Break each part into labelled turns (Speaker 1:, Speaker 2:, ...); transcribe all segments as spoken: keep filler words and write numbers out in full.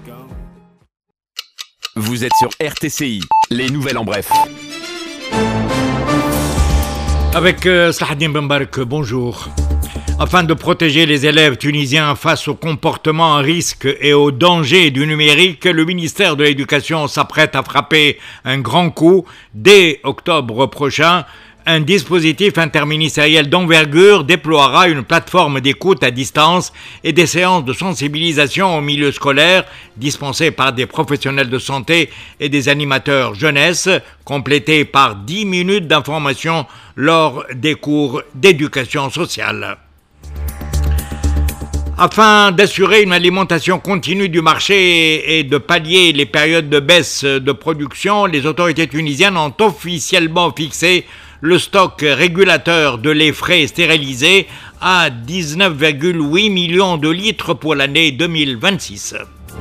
Speaker 1: Vous êtes sur R T C I, les nouvelles en bref.
Speaker 2: Avec euh, Slahaddin Benbarek, bonjour. Afin de protéger les élèves tunisiens face au comportement à risque et aux dangers du numérique, le ministère de l'Éducation s'apprête à frapper un grand coup dès octobre prochain. Un dispositif interministériel d'envergure déploiera une plateforme d'écoute à distance et des séances de sensibilisation au milieu scolaire dispensées par des professionnels de santé et des animateurs jeunesse, complétées par dix minutes d'information lors des cours d'éducation sociale. Afin d'assurer une alimentation continue du marché et de pallier les périodes de baisse de production, les autorités tunisiennes ont officiellement fixé le stock régulateur de lait frais stérilisé à dix-neuf virgule huit millions de litres pour l'année deux mille vingt-six.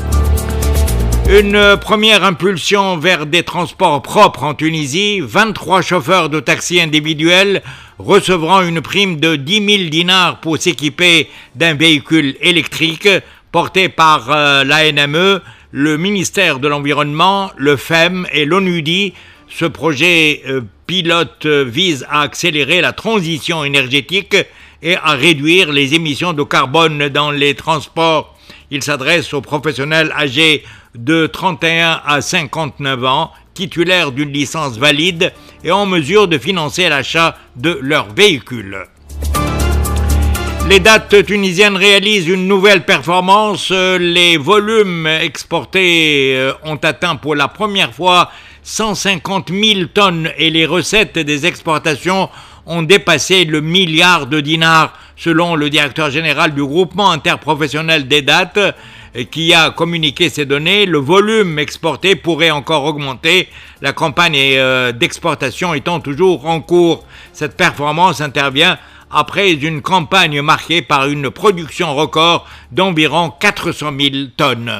Speaker 2: Une première impulsion vers des transports propres en Tunisie, vingt-trois chauffeurs de taxi individuels recevront une prime de dix mille dinars pour s'équiper d'un véhicule électrique porté par euh, l'A N M E, le ministère de l'Environnement, le F E M et l'ONUDI. Ce projet euh, pilote euh, vise à accélérer la transition énergétique et à réduire les émissions de carbone dans les transports. Il s'adresse aux professionnels âgés de trente et un à cinquante-neuf ans, titulaires d'une licence valide et en mesure de financer l'achat de leur véhicule. Les dates tunisiennes réalisent une nouvelle performance. Les volumes exportés ont atteint pour la première fois cent cinquante mille tonnes et les recettes des exportations ont dépassé le milliard de dinars, selon le directeur général du groupement interprofessionnel des dates, qui a communiqué ces données. Le volume exporté pourrait encore augmenter, la campagne d'exportation étant toujours en cours. Cette performance intervient après une campagne marquée par une production record d'environ quatre cent mille tonnes.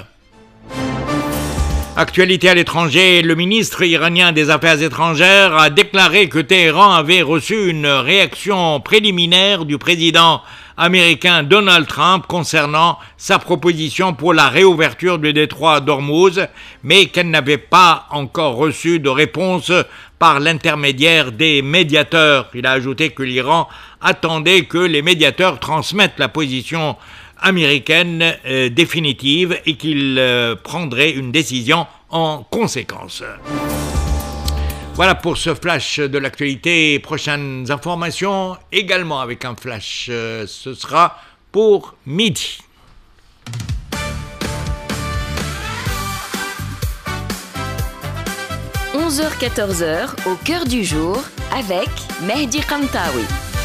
Speaker 2: Actualité à l'étranger, le ministre iranien des Affaires étrangères a déclaré que Téhéran avait reçu une réaction préliminaire du président américain Donald Trump concernant sa proposition pour la réouverture du détroit d'Ormuz, mais qu'elle n'avait pas encore reçu de réponse par l'intermédiaire des médiateurs. Il a ajouté que l'Iran attendait que les médiateurs transmettent la position américaine euh, définitive et qu'il euh, prendrait une décision en conséquence. Voilà pour ce flash de l'actualité. Prochaines informations également avec un flash, euh, ce sera pour midi.
Speaker 3: onze heures quatorze heures au cœur du jour avec Mehdi Kantaoui.